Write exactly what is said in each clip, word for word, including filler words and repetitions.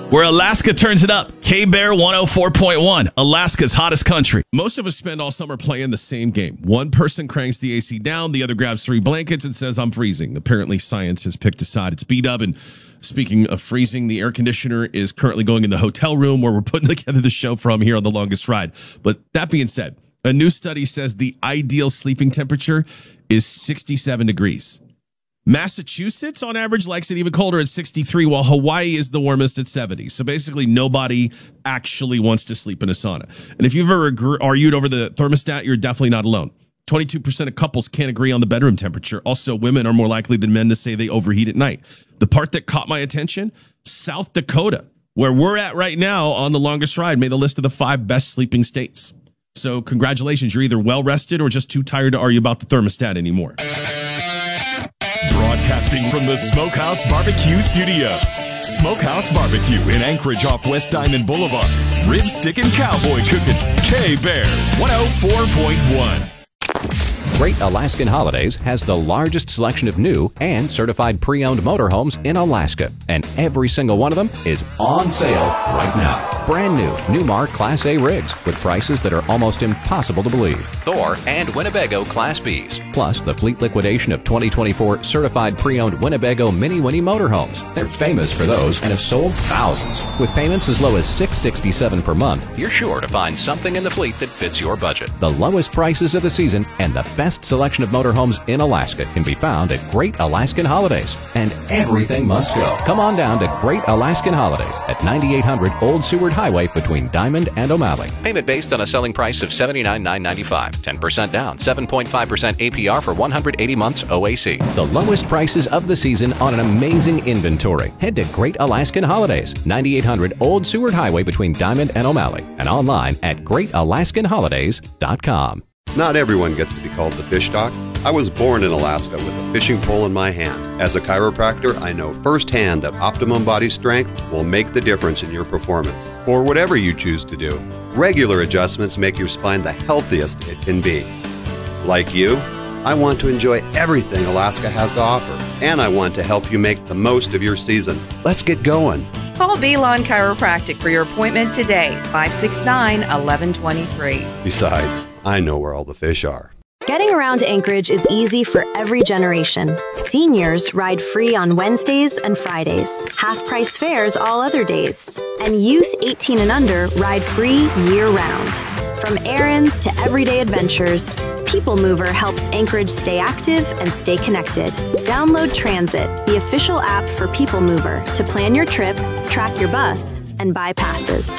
Where Alaska turns it up. K-Bear one oh four point one, Alaska's hottest country. Most of us spend all summer playing the same game. One person cranks the A C down, the other grabs three blankets and says, I'm freezing. Apparently, science has picked a side. It's B-Dub, and speaking of freezing, the air conditioner is currently going in the hotel room where we're putting together the show from here on The Longest Ride. But that being said, a new study says the ideal sleeping temperature is sixty-seven degrees. Massachusetts, on average, likes it even colder at sixty-three, while Hawaii is the warmest at seventy. So basically, nobody actually wants to sleep in a sauna. And if you've ever agre- argued over the thermostat, you're definitely not alone. twenty-two percent of couples can't agree on the bedroom temperature. Also, women are more likely than men to say they overheat at night. The part that caught my attention, South Dakota, where we're at right now on The Longest Ride, made the list of the five best sleeping states. So congratulations, you're either well-rested or just too tired to argue about the thermostat anymore. Broadcasting from the Smokehouse Barbecue Studios. Smokehouse Barbecue in Anchorage off West Diamond Boulevard. Rib stick and cowboy cooking. K-Bear one oh four point one. Great Alaskan Holidays has the largest selection of new and certified pre-owned motorhomes in Alaska, and every single one of them is on sale right now. Brand new Newmar Class A rigs with prices that are almost impossible to believe. Thor and Winnebago Class Bs, plus the fleet liquidation of twenty twenty-four certified pre-owned Winnebago Mini Winnie motorhomes. They're famous for those and have sold thousands. With payments as low as six hundred sixty-seven dollars per month, you're sure to find something in the fleet that fits your budget. The lowest prices of the season and the best selection of motorhomes in Alaska can be found at Great Alaskan Holidays. And everything must go. Come on down to Great Alaskan Holidays at ninety-eight hundred Old Seward Highway between Diamond and O'Malley. Payment based on a selling price of seventy-nine thousand nine hundred ninety-five dollars. ten percent down, seven point five percent A P R for one hundred eighty months O A C. The lowest prices of the season on an amazing inventory. Head to Great Alaskan Holidays, ninety-eight hundred Old Seward Highway between Diamond and O'Malley, and online at great alaskan holidays dot com. Not everyone gets to be called the fish doc. I was born in Alaska with a fishing pole in my hand. As a chiropractor, I know firsthand that optimum body strength will make the difference in your performance, or whatever you choose to do. Regular adjustments make your spine the healthiest it can be. Like you, I want to enjoy everything Alaska has to offer, and I want to help you make the most of your season. Let's get going. Call Velon Chiropractic for your appointment today, five six nine, one one two three. Besides, I know where all the fish are. Getting around Anchorage is easy for every generation. Seniors ride free on Wednesdays and Fridays, half-price fares all other days, and youth eighteen and under ride free year-round. From errands to everyday adventures, People Mover helps Anchorage stay active and stay connected. Download Transit, the official app for People Mover, to plan your trip, track your bus, and buy passes.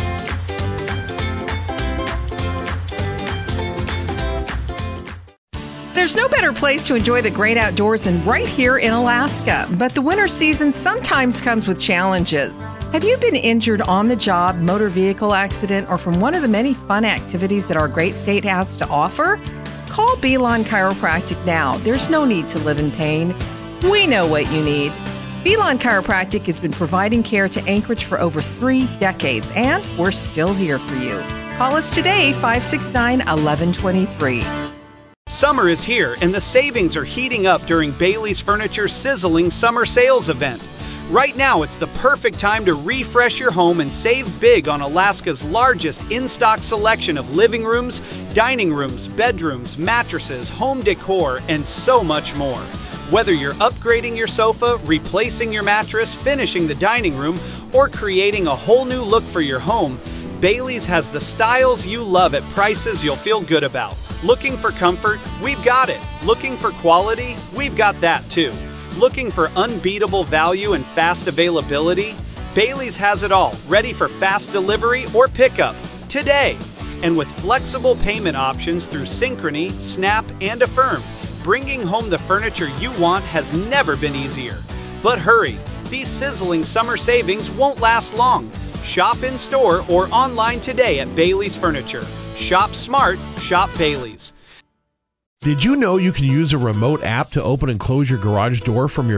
There's no better place to enjoy the great outdoors than right here in Alaska. But the winter season sometimes comes with challenges. Have you been injured on the job, motor vehicle accident, or from one of the many fun activities that our great state has to offer? Call Velon Chiropractic now. There's no need to live in pain. We know what you need. Velon Chiropractic has been providing care to Anchorage for over three decades, and we're still here for you. Call us today, five six nine, one one two three. Summer is here, and the savings are heating up during Bailey's Furniture's sizzling summer sales event. Right now, it's the perfect time to refresh your home and save big on Alaska's largest in-stock selection of living rooms, dining rooms, bedrooms, mattresses, home decor, and so much more. Whether you're upgrading your sofa, replacing your mattress, finishing the dining room, or creating a whole new look for your home, Bailey's has the styles you love at prices you'll feel good about. Looking for comfort? We've got it. Looking for quality? We've got that too. Looking for unbeatable value and fast availability? Bailey's has it all, ready for fast delivery or pickup today. And with flexible payment options through Synchrony, Snap, and Affirm, bringing home the furniture you want has never been easier. But hurry, these sizzling summer savings won't last long. Shop in store or online today at Bailey's Furniture. Shop smart, shop Bailey's. Did you know you can use a remote app to open and close your garage door from your